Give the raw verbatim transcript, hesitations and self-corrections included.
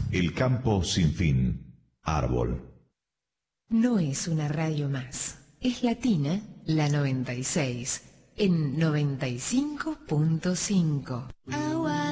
El campo sin fin. Árbol. No es una radio más. Es Latina, la noventa y seis, en noventa y cinco punto cinco.